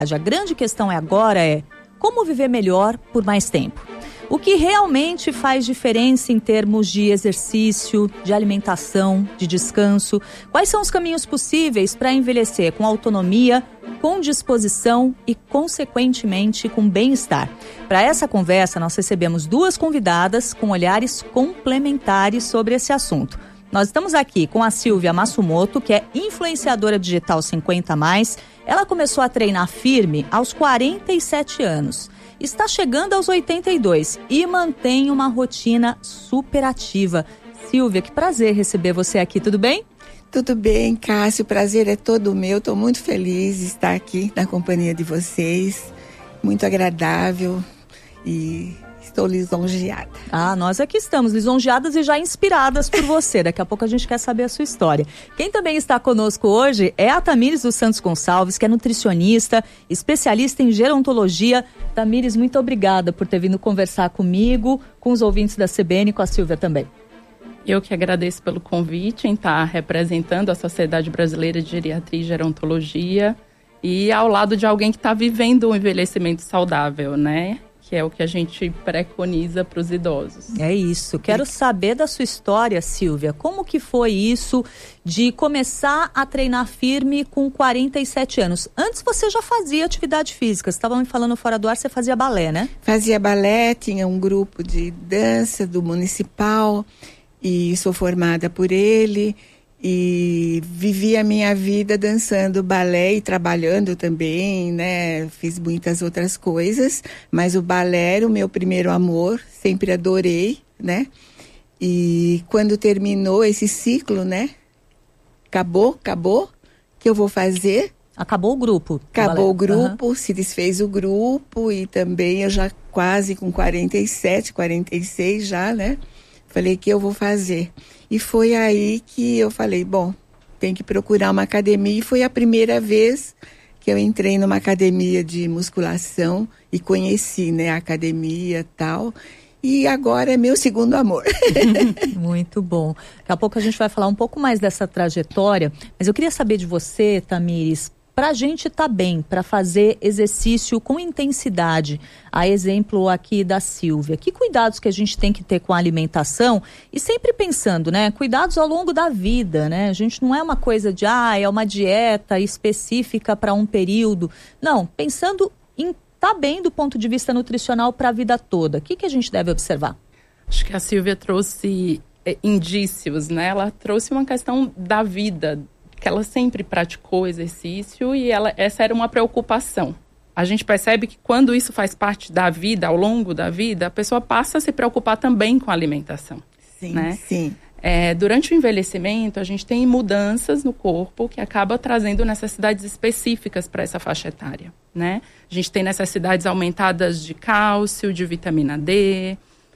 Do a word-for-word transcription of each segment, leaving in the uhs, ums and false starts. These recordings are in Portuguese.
A grande questão é agora é como viver melhor por mais tempo. O que realmente faz diferença em termos de exercício, de alimentação, de descanso? Quais são os caminhos possíveis para envelhecer com autonomia, com disposição e, consequentemente, com bem-estar? Para essa conversa, nós recebemos duas convidadas com olhares complementares sobre esse assunto. Nós estamos aqui com a Silvia Massumoto, que é influenciadora digital cinquenta mais. Ela começou a treinar firme aos quarenta e sete anos. Está chegando aos oitenta e dois e mantém uma rotina super ativa. Silvia, que prazer receber você aqui, tudo bem? Tudo bem, Cássio, o prazer é todo meu. Estou muito feliz de estar aqui na companhia de vocês. Muito agradável e estou lisonjeada. Ah, nós aqui estamos lisonjeadas e já inspiradas por você. Daqui a pouco a gente quer saber a sua história. Quem também está conosco hoje é a Tamires dos Santos Gonçalves, que é nutricionista, especialista em gerontologia. Tamires, muito obrigada por ter vindo conversar comigo, com os ouvintes da C B N e com a Silvia também. Eu que agradeço pelo convite em estar representando a Sociedade Brasileira de Geriatria e Gerontologia e ao lado de alguém que está vivendo um envelhecimento saudável, né? Que é o que a gente preconiza para os idosos. É isso. Quero saber da sua história, Silvia. Como que foi isso de começar a treinar firme com quarenta e sete anos? Antes você já fazia atividade física. Você estava me falando fora do ar, você fazia balé, né? Fazia balé, tinha um grupo de dança do municipal e sou formada por ele. E vivi a minha vida dançando balé e trabalhando também, né? Fiz muitas outras coisas, mas o balé era o meu primeiro amor, sempre adorei, né? E quando terminou esse ciclo, né? Acabou, acabou, o que eu vou fazer? Acabou o grupo. Acabou o grupo, uhum. Se desfez o grupo e também eu já quase com quarenta e sete, quarenta e seis já, né? Falei, o que eu vou fazer? E foi aí que eu falei, bom, tem que procurar uma academia. E foi a primeira vez que eu entrei numa academia de musculação e conheci, né, a academia e tal. E agora é meu segundo amor. Muito bom. Daqui a pouco a gente vai falar um pouco mais dessa trajetória. Mas eu queria saber de você, Tamires, para a gente estar tá bem, para fazer exercício com intensidade, a exemplo aqui da Silvia, que cuidados que a gente tem que ter com a alimentação e sempre pensando, né, cuidados ao longo da vida, né, a gente não é uma coisa de, ah, é uma dieta específica para um período, não, pensando em estar tá bem do ponto de vista nutricional para a vida toda, o que que a gente deve observar? Acho que a Silvia trouxe é, indícios, né, ela trouxe uma questão da vida, que ela sempre praticou exercício e ela, essa era uma preocupação. A gente percebe que quando isso faz parte da vida, ao longo da vida, a pessoa passa a se preocupar também com a alimentação. Sim, né? sim. É, durante o envelhecimento, a gente tem mudanças no corpo que acaba trazendo necessidades específicas para essa faixa etária, né? A gente tem necessidades aumentadas de cálcio, de vitamina D.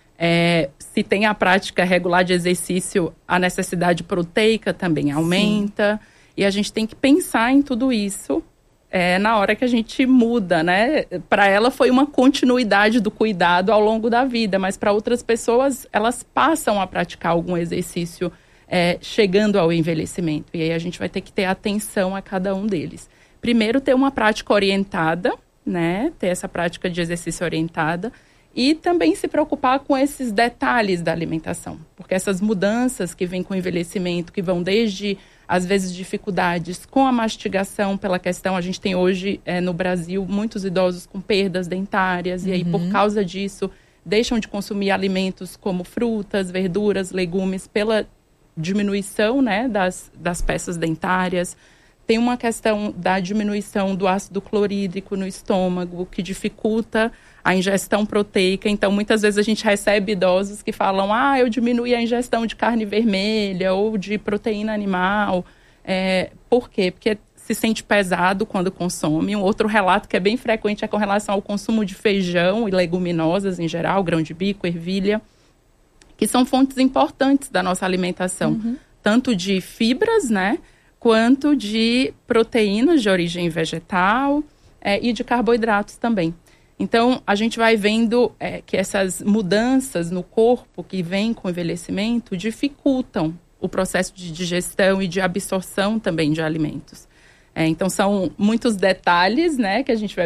É, se tem a prática regular de exercício, a necessidade proteica também aumenta. Sim. E a gente tem que pensar em tudo isso é, na hora que a gente muda, né? Para ela foi uma continuidade do cuidado ao longo da vida, mas para outras pessoas, elas passam a praticar algum exercício é, chegando ao envelhecimento. E aí a gente vai ter que ter atenção a cada um deles. Primeiro, ter uma prática orientada, né? Ter essa prática de exercício orientada. E também se preocupar com esses detalhes da alimentação. Porque essas mudanças que vêm com o envelhecimento, que vão desde, às vezes, dificuldades com a mastigação, pela questão, a gente tem hoje é, no Brasil muitos idosos com perdas dentárias, uhum. E aí, por causa disso, deixam de consumir alimentos como frutas, verduras, legumes, pela diminuição, né, das, das peças dentárias. Tem uma questão da diminuição do ácido clorídrico no estômago, que dificulta a ingestão proteica. Então, muitas vezes a gente recebe idosos que falam, ah, eu diminui a ingestão de carne vermelha ou de proteína animal. É, por quê? Porque se sente pesado quando consome. Um outro relato que é bem frequente é com relação ao consumo de feijão e leguminosas em geral, grão de bico, ervilha, que são fontes importantes da nossa alimentação. Uhum. Tanto de fibras, né, quanto de proteínas de origem vegetal é, e de carboidratos também. Então, a gente vai vendo é, que essas mudanças no corpo que vêm com o envelhecimento dificultam o processo de digestão e de absorção também de alimentos. É, então, são muitos detalhes, né, que a gente vai